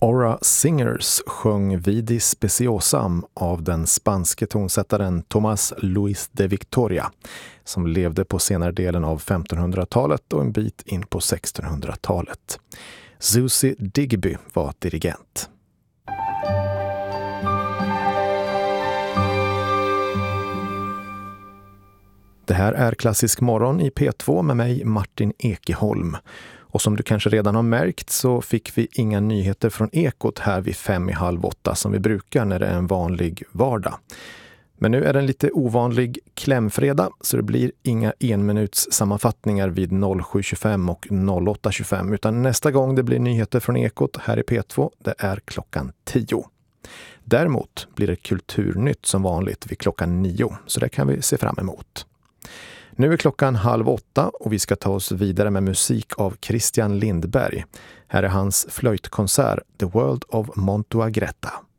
Aura Singers sjöng Vidi Speciosam av den spanske tonsättaren Tomás Luis de Victoria, som levde på senare delen av 1500-talet och en bit in på 1600-talet. Zuzi Digby var dirigent. Det här är Klassisk morgon i P2 med mig Martin Ekeholm. Och som du kanske redan har märkt så fick vi inga nyheter från Ekot här vid 7:30 som vi brukar när det är en vanlig vardag. Men nu är det en lite ovanlig klämfredag så det blir inga enminuts sammanfattningar vid 07.25 och 08.25 utan nästa gång det blir nyheter från Ekot här i P2 det är klockan 10. Däremot blir det kulturnytt som vanligt vid klockan 9 så det kan vi se fram emot. Nu är klockan 7:30 och vi ska ta oss vidare med musik av Christian Lindberg. Här är hans flöjtkonsert The World of Montuagretta.